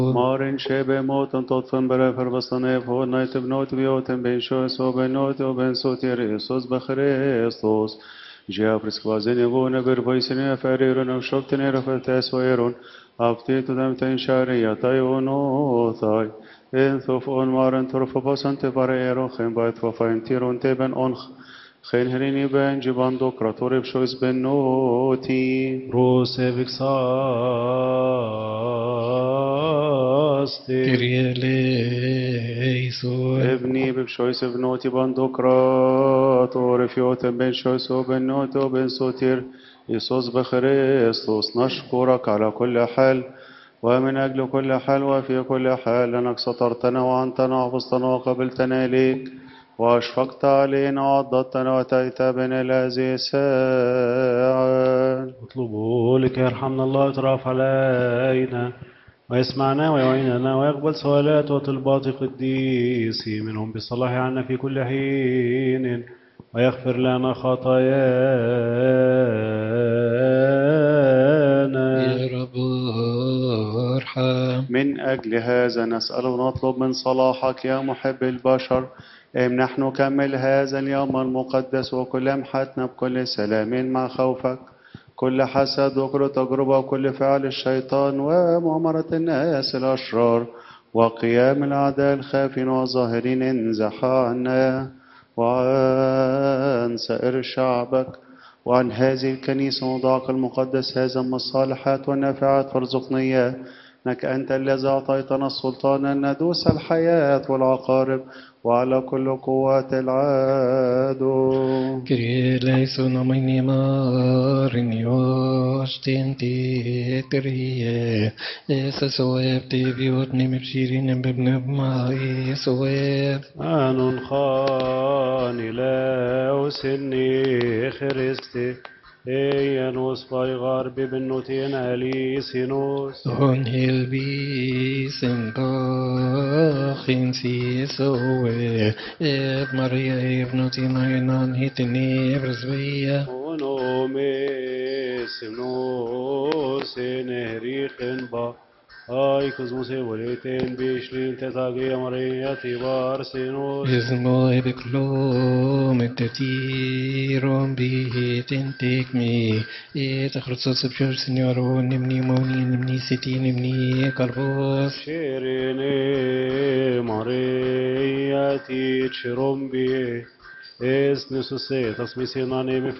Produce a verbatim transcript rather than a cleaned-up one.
Maren shebe moten tot van berefer bastanev ho night bnot bioten ben shos o benot o ben sotir Isus bechristos. Jea priskvazen evone ber voisene ferirun o shoptene rafates oeron. Afte to them ten sharia tayono thai. En thof on maren torfa basante barero chem bait vafain tirun teben on خين هريني بن جبان دوكرا تورب شويس بن نوتي روسه بكساستي Kyrie eleison. ابني بشويس بنوتي بان دوكرا تورب فيوتن بن شويس وبن نوتي وبن سوتير يسوس بخريستوس نشكرك على كل حال ومن أجل كل حال وفي كل حال لأنك سترتنا وأنتنا وحفظتنا وقبلتنا إليك وأشفقت علينا وعضدتنا وأتيت بنا الذي ساعة اطلبوا لك يرحمنا الله يترأف علينا ويسمعنا ويعيننا ويقبل صلاة وطلبات قديسي منهم بالصلاح عنا في كل حين ويغفر لنا خطايانا يا رب ارحم. من أجل هذا نسأل ونطلب من صلاحك يا محب البشر امنح نكمل هذا اليوم المقدس وكل لمحتنا بكل سلام مع خوفك كل حسد وكل تجربة وكل فعل الشيطان ومؤامرة الناس الأشرار وقيام الأعداء الخافين والظاهرين انزح عنا وعن سائر شعبك وعن هذه الكنيسة وضعك المقدس هذا من الصالحات والنافعات فارزقنا إياه إنك أنت الذي أعطيتنا السلطان أن ندوس الحياة والعقارب وعلى كل قوات العدو Kyrie eleison amini marin yostin titrie. Esa soeb teviot nimipshirin bibnebma soeb. آن خان لاوسني خريستي إيانوس باي غاربي بنوتين أليسينوس Hon helvis en bachin si soe. Et Maria evnotina enan hitini evresvia. ونوميس نوس نهريخن با هاي كزموسي وليتين بيشلين تتاقي مريا تبار سينوس Ismoi beklom et tirom bihit intikmi. Et achrotzos bshur signoron nimni moni nimni siti nimni kalvos. شيريني مريا تيتشرم بيه اس نسوسي تسميسينا نيمي